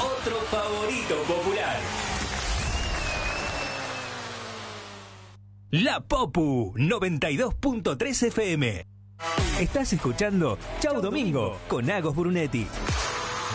otro favorito popular. La Popu 92.3 FM. Estás escuchando Chau Domingo con Agos Brunetti.